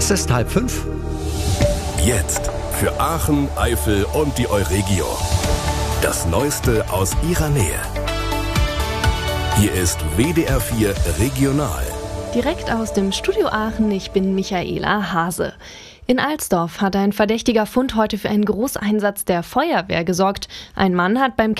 Es ist 4:30. Jetzt für Aachen, Eifel und die Euregio. Das Neueste aus ihrer Nähe. Hier ist WDR 4 Regional. Direkt aus dem Studio Aachen, ich bin Michaela Hase. In Alsdorf hat ein verdächtiger Fund heute für einen Großeinsatz der Feuerwehr gesorgt. Ein Mann hat beim